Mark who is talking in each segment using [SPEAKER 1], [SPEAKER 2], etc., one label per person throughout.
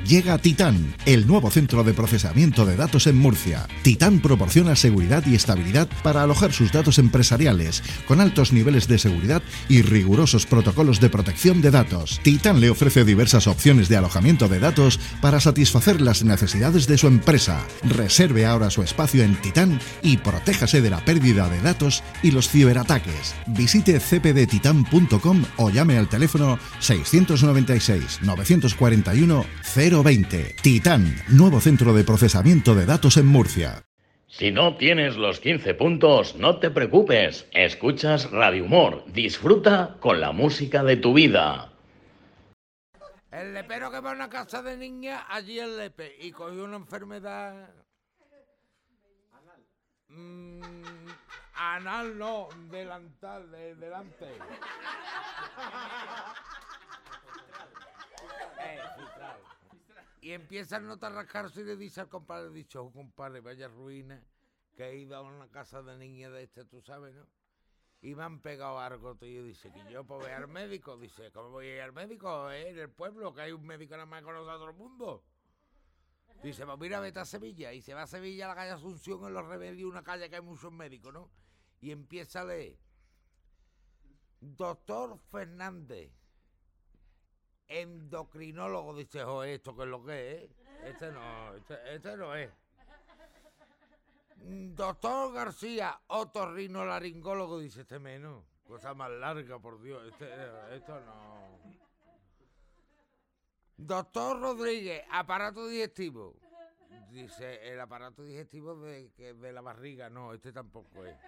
[SPEAKER 1] Llega Titán, el nuevo centro de procesamiento de datos en Murcia. Titán proporciona seguridad y estabilidad para alojar sus datos empresariales, con altos niveles de seguridad y rigurosos protocolos de protección de datos. Titán le ofrece diversas opciones de alojamiento de datos para satisfacer las necesidades de su empresa. Reserve ahora su espacio en Titán y protéjase de la pérdida de datos y los ciberataques. Visite cpdtitan.com o llame al teléfono 696 941 020. Titán, nuevo centro de procesamiento de datos en Murcia.
[SPEAKER 2] Si no tienes los 15 puntos, no te preocupes. Escuchas Radio Humor. Disfruta con la música de tu vida.
[SPEAKER 3] El lepero que va a una casa de niñas, allí el lepe, y cogió una enfermedad... anal no, delantal, delante. Filtral. Y empieza a notar rascarse y le dice al compadre, dicho, compadre, vaya ruina, que he ido a una casa de niñas de tú sabes, ¿no? Y me han pegado algo, tío. Dice que yo pues voy al médico. Dice, ¿cómo voy a ir al médico? En el pueblo, que hay un médico nada más conocido a todo el mundo. Dice, pues mira, vete a Sevilla. Y se va a Sevilla a la calle Asunción, en Los Remedios, una calle que hay muchos médicos, ¿no? Y empieza a leer. Doctor Fernández, endocrinólogo. Dice, joder, ¿esto qué es lo que es? Este no es. Doctor García, otorrinolaringólogo. Dice, este menos. Cosa más larga, por Dios. Esto no. Doctor Rodríguez, aparato digestivo. Dice, el aparato digestivo de la barriga. No, este tampoco es.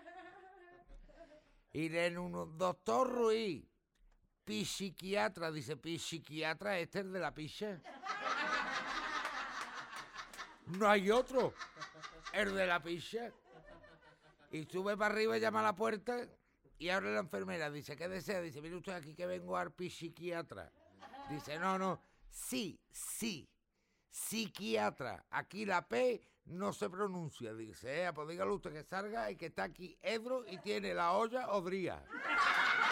[SPEAKER 3] Y en uno, doctor Ruiz, psiquiatra. Dice, psiquiatra, este es el de la picha. No hay otro. El de la picha. Y sube para arriba y llama a la puerta y abre la enfermera. Dice, ¿qué desea? Dice, mire usted aquí que vengo al psiquiatra. Dice, no, sí, psiquiatra. Aquí la P no se pronuncia. Dice, pues dígale usted que salga y que está aquí Edro y tiene la olla odría.